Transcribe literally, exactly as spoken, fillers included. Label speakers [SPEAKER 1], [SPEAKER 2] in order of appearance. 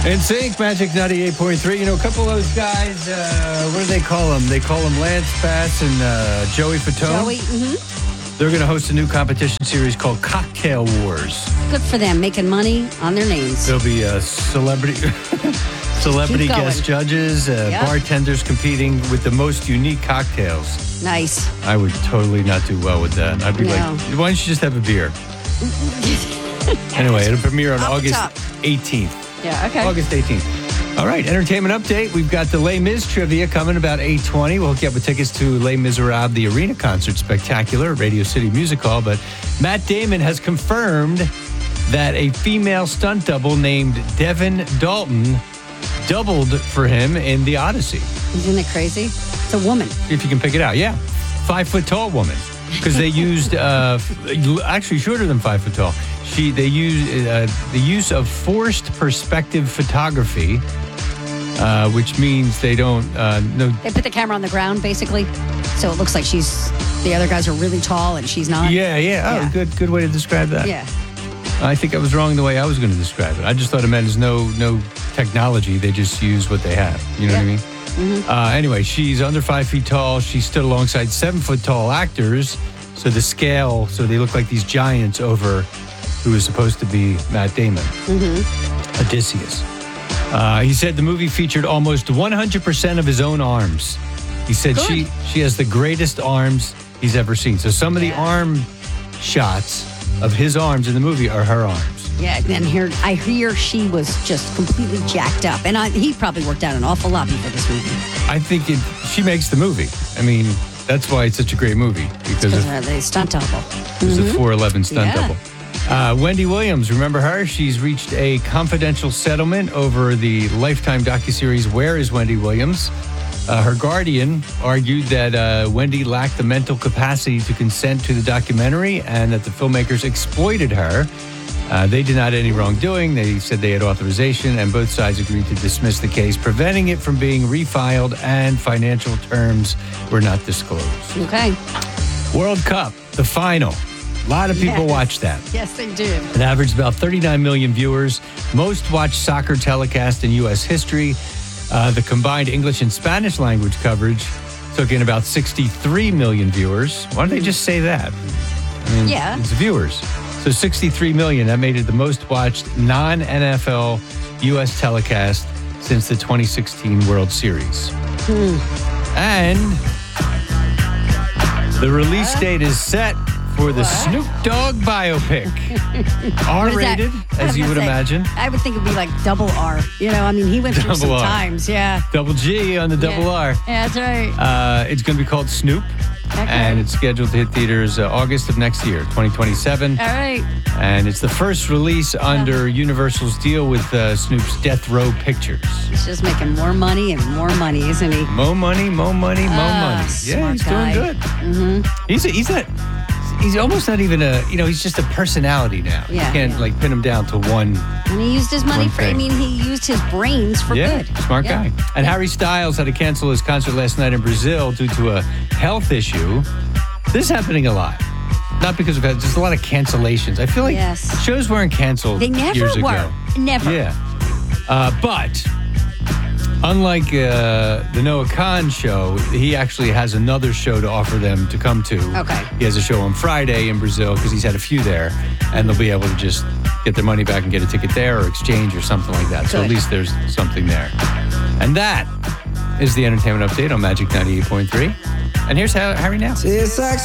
[SPEAKER 1] In Sync, Magic ninety-eight point three. You know, a couple of those guys, uh, what do they call them? They call them Lance Bass and uh, Joey Fatone.
[SPEAKER 2] Joey, mm-hmm.
[SPEAKER 1] They're going to host a new competition series called Cocktail Wars.
[SPEAKER 2] Good for them, making money on their names.
[SPEAKER 1] There'll be uh, celebrity celebrity guest judges, uh,
[SPEAKER 2] yep.
[SPEAKER 1] bartenders competing with the most unique cocktails.
[SPEAKER 2] Nice.
[SPEAKER 1] I would totally not do well with that. I'd be
[SPEAKER 2] No.
[SPEAKER 1] like, why don't you just have a beer? Anyway, it'll premiere on
[SPEAKER 2] Off the
[SPEAKER 1] August
[SPEAKER 2] top.
[SPEAKER 1] eighteenth.
[SPEAKER 2] Yeah, okay.
[SPEAKER 1] August eighteenth. All right, entertainment update. We've got the Les Mis trivia coming about eight twenty. We'll hook you up with tickets to Les Miserables, the arena concert spectacular at Radio City Music Hall. But Matt Damon has confirmed that a female stunt double named Devin Dalton doubled for him in The Odyssey.
[SPEAKER 2] Isn't it crazy? It's a woman.
[SPEAKER 1] If you can pick it out, yeah. Five foot tall woman. Because they used, uh, actually shorter than five foot tall. She They used uh, the use of forced perspective photography, uh, which means they don't uh, no.
[SPEAKER 2] They put the camera on the ground, basically, so it looks like she's. The other guys are really tall and she's not.
[SPEAKER 1] Yeah, yeah. Oh,
[SPEAKER 2] Yeah.
[SPEAKER 1] good, good way to describe that.
[SPEAKER 2] Yeah.
[SPEAKER 1] I think I was wrong the way I was going to describe it. I just thought it meant there's no no technology. They just use what they have. You know
[SPEAKER 2] Yeah.
[SPEAKER 1] what I mean?
[SPEAKER 2] Mm-hmm.
[SPEAKER 1] Uh, anyway, she's under five feet tall. She stood alongside seven foot tall actors. So the scale, so they look like these giants over who is supposed to be Matt Damon,
[SPEAKER 2] Mm-hmm.
[SPEAKER 1] Odysseus. Uh, he said the movie featured almost one hundred percent of his own arms. He said
[SPEAKER 2] Good.
[SPEAKER 1] she she has the greatest arms he's ever seen. So some of the
[SPEAKER 2] Yeah.
[SPEAKER 1] arm shots of his arms in the movie are her arms.
[SPEAKER 2] Yeah, and here I hear she was just completely jacked up, and I, he probably worked out an awful lot before this movie.
[SPEAKER 1] I think it, she makes the movie. I mean, that's why it's such a great movie because
[SPEAKER 2] Because
[SPEAKER 1] of
[SPEAKER 2] of the stunt double.
[SPEAKER 1] It's a four eleven stunt
[SPEAKER 2] Yeah.
[SPEAKER 1] double. Uh, Wendy Williams, remember her? She's reached a confidential settlement over the Lifetime docuseries Where is Wendy Williams? Uh, her guardian argued that uh, Wendy lacked the mental capacity to consent to the documentary and that the filmmakers exploited her. Uh, they denied any wrongdoing. They said they had authorization, and both sides agreed to dismiss the case, preventing it from being refiled, and financial terms were not disclosed.
[SPEAKER 2] Okay.
[SPEAKER 1] World Cup, the final. A lot of people
[SPEAKER 2] Yes.
[SPEAKER 1] watch that.
[SPEAKER 2] Yes, they did.
[SPEAKER 1] It averaged about thirty-nine million viewers, most watched soccer telecast in U S history. Uh, the combined English and Spanish language coverage took in about sixty-three million viewers. Why don't they just say that? I mean,
[SPEAKER 2] Yeah.
[SPEAKER 1] it's viewers. So sixty-three million, that made it the most watched non-N F L U S telecast since the twenty sixteen World Series. And the release date is set for the Snoop Dogg biopic. R-rated,
[SPEAKER 2] that?
[SPEAKER 1] as you
[SPEAKER 2] I was
[SPEAKER 1] would
[SPEAKER 2] gonna say,
[SPEAKER 1] imagine.
[SPEAKER 2] I would think it would be like double R. You know, I mean, he went through
[SPEAKER 1] Double
[SPEAKER 2] some
[SPEAKER 1] R.
[SPEAKER 2] times. Yeah.
[SPEAKER 1] Double G on the double
[SPEAKER 2] yeah.
[SPEAKER 1] R.
[SPEAKER 2] Yeah, that's right.
[SPEAKER 1] Uh, it's going to be called Snoop.
[SPEAKER 2] Okay.
[SPEAKER 1] And it's scheduled to hit theaters uh, August of next year, twenty twenty-seven.
[SPEAKER 2] All right.
[SPEAKER 1] And it's the first release under Universal's deal with uh, Snoop's Death Row Pictures.
[SPEAKER 2] He's just making more money and more money, isn't he?
[SPEAKER 1] Mo money, mo money, mo
[SPEAKER 2] Ah,
[SPEAKER 1] money. Yeah,
[SPEAKER 2] smart
[SPEAKER 1] he's
[SPEAKER 2] guy.
[SPEAKER 1] doing good.
[SPEAKER 2] Mm-hmm.
[SPEAKER 1] He's a, he's a, he's almost not even a, you know, he's just a personality now.
[SPEAKER 2] Yeah,
[SPEAKER 1] You can't
[SPEAKER 2] yeah.
[SPEAKER 1] like pin him down to one.
[SPEAKER 2] And he used his money
[SPEAKER 1] One
[SPEAKER 2] for, I
[SPEAKER 1] thing.
[SPEAKER 2] mean, he used his brains for
[SPEAKER 1] yeah,
[SPEAKER 2] good.
[SPEAKER 1] smart
[SPEAKER 2] Yeah.
[SPEAKER 1] guy. And Harry Styles had to cancel his concert last night in Brazil due to a health issue. This is happening a lot. Not because of that, just a lot of cancellations. I feel like
[SPEAKER 2] Yes.
[SPEAKER 1] shows weren't canceled
[SPEAKER 2] They never
[SPEAKER 1] years
[SPEAKER 2] were.
[SPEAKER 1] ago.
[SPEAKER 2] Never.
[SPEAKER 1] Yeah. Uh, but unlike uh, the Noah Khan show, he actually has another show to offer them to come to.
[SPEAKER 2] Okay.
[SPEAKER 1] He has a show on Friday in Brazil because he's had a few there, and they'll be able to just get their money back and get a ticket there or exchange or something like that. So at
[SPEAKER 2] Good.
[SPEAKER 1] least there's something there. And that is the entertainment update on Magic ninety-eight point three. And here's Harry now.
[SPEAKER 3] It's like